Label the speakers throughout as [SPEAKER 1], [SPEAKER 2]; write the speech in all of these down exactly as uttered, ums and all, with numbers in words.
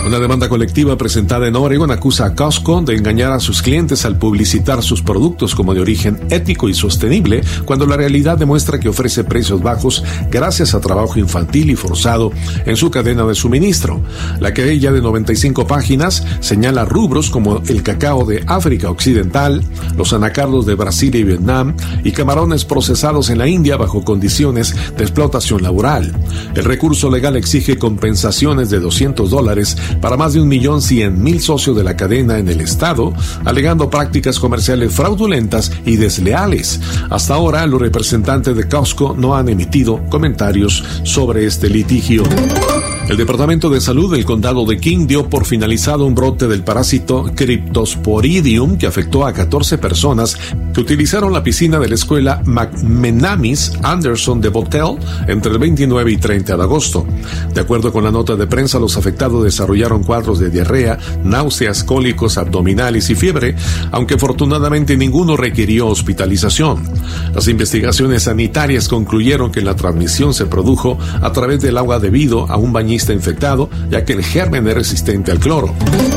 [SPEAKER 1] Una demanda colectiva presentada en Oregon acusa a Costco de engañar a sus clientes al publicitar sus productos como de origen ético y sostenible, cuando la realidad demuestra que ofrece precios bajos gracias a trabajo infantil y forzado en su cadena de suministro. La querella de noventa y cinco páginas señala rubros como el cacao de África Occidental, los anacardos de Brasil y Vietnam y camarones procesados en la India bajo condiciones de explotación laboral. El recurso legal exige compensaciones de doscientos dólares para más de un millón cien mil socios de la cadena en el estado, alegando prácticas comerciales fraudulentas y desleales. Hasta ahora, los representantes de Costco no han emitido comentarios sobre este litigio. El Departamento de Salud del Condado de King dio por finalizado un brote del parásito Cryptosporidium que afectó a catorce personas que utilizaron la piscina de la escuela McMenamis Anderson de Bothell entre el veintinueve y treinta de agosto. De acuerdo con la nota de prensa, los afectados desarrollaron cuadros de diarrea, náuseas, cólicos abdominales y fiebre, aunque afortunadamente ninguno requirió hospitalización. Las investigaciones sanitarias concluyeron que la transmisión se produjo a través del agua debido a un bañista infectado, ya que el germen es resistente al cloro.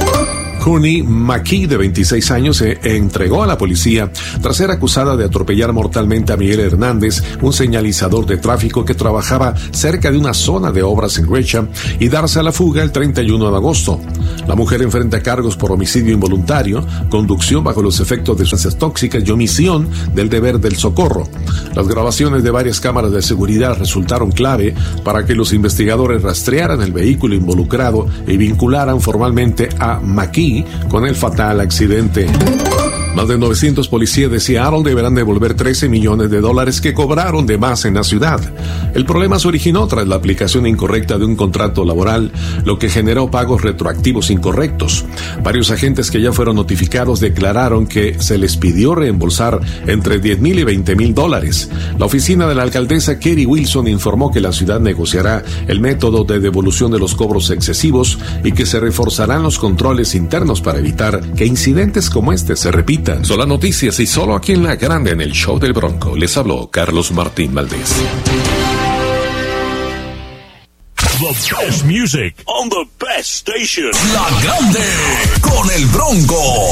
[SPEAKER 1] Courtney McKee, de veintiséis años, se entregó a la policía tras ser acusada de atropellar mortalmente a Miguel Hernández, un señalizador de tráfico que trabajaba cerca de una zona de obras en Gresham, y darse a la fuga el treinta y uno de agosto. La mujer enfrenta cargos por homicidio involuntario, conducción bajo los efectos de sustancias tóxicas y omisión del deber del socorro. Las grabaciones de varias cámaras de seguridad resultaron clave para que los investigadores rastrearan el vehículo involucrado y vincularan formalmente a McKee con el fatal accidente. Más de novecientos policías de Seattle deberán devolver trece millones de dólares que cobraron de más en la ciudad. El problema se originó tras la aplicación incorrecta de un contrato laboral, lo que generó pagos retroactivos incorrectos. Varios agentes que ya fueron notificados declararon que se les pidió reembolsar entre diez mil y veinte mil dólares. La oficina de la alcaldesa Katie Wilson informó que la ciudad negociará el método de devolución de los cobros excesivos y que se reforzarán los controles internos para evitar que incidentes como este se repitan. Son las noticias y solo aquí en La Grande, en el Show del Bronco. Les habló Carlos Martín Valdés.
[SPEAKER 2] The best music on the best station.
[SPEAKER 3] La Grande con el Bronco.